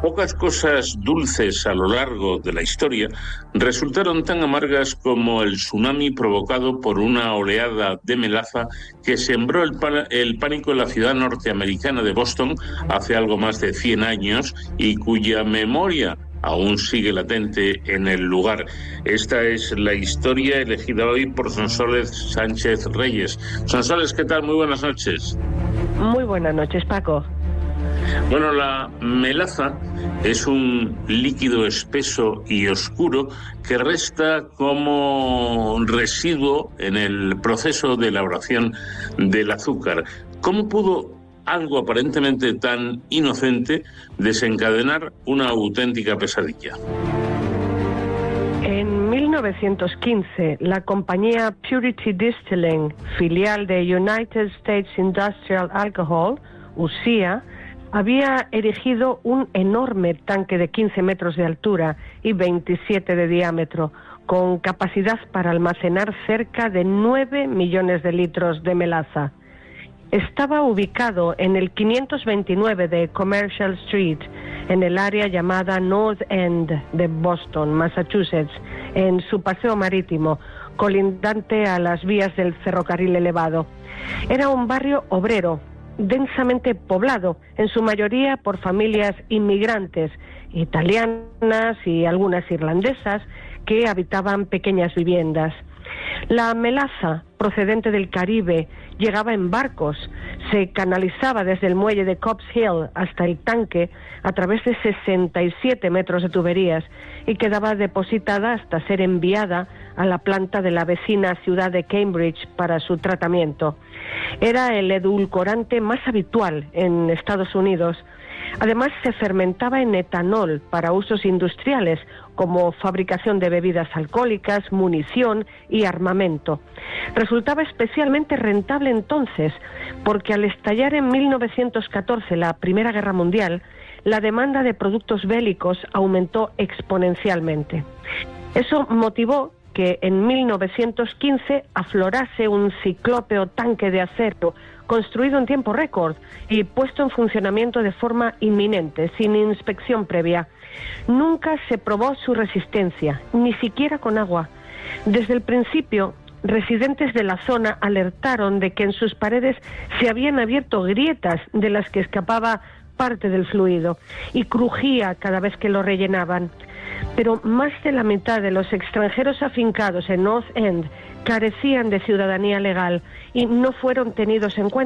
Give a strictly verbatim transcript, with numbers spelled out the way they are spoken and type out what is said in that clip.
Pocas cosas dulces a lo largo de la historia resultaron tan amargas como el tsunami provocado por una oleada de melaza que sembró el, el pánico en la ciudad norteamericana de Boston hace algo más de cien años y cuya memoria aún sigue latente en el lugar. Esta es la historia elegida hoy por Sonsoles Sánchez Reyes. Sonsoles, ¿qué tal? Muy buenas noches. Muy buenas noches, Paco. Bueno, la melaza es un líquido espeso y oscuro que resta como residuo en el proceso de elaboración del azúcar. ¿Cómo pudo algo aparentemente tan inocente desencadenar una auténtica pesadilla? En mil novecientos quince, la compañía Purity Distilling, filial de United States Industrial Alcohol, U S I A, había erigido un enorme tanque de quince metros de altura y veintisiete de diámetro, con capacidad para almacenar cerca de nueve millones de litros de melaza. Estaba ubicado en el quinientos veintinueve de Commercial Street, en el área llamada North End de Boston, Massachusetts, en su paseo marítimo, colindante a las vías del ferrocarril elevado. Era un barrio obrero, densamente poblado, en su mayoría por familias inmigrantes, italianas y algunas irlandesas, que habitaban pequeñas viviendas. La melaza, procedente del Caribe, llegaba en barcos, se canalizaba desde el muelle de Copp's Hill hasta el tanque a través de sesenta y siete metros de tuberías y quedaba depositada hasta ser enviada a la planta de la vecina ciudad de Cambridge para su tratamiento. Era el edulcorante más habitual en Estados Unidos. Además, se fermentaba en etanol para usos industriales, como fabricación de bebidas alcohólicas, munición y armamento. Resultaba especialmente rentable entonces, porque al estallar en mil novecientos catorce la Primera Guerra Mundial, la demanda de productos bélicos aumentó exponencialmente. Eso motivó que en mil novecientos quince aflorase un ciclópeo tanque de acero construido en tiempo récord y puesto en funcionamiento de forma inminente, sin inspección previa. Nunca se probó su resistencia, ni siquiera con agua. Desde el principio, residentes de la zona alertaron de que en sus paredes se habían abierto grietas de las que escapaba parte del fluido y crujía cada vez que lo rellenaban. Pero más de la mitad de los extranjeros afincados en North End carecían de ciudadanía legal y no fueron tenidos en cuenta.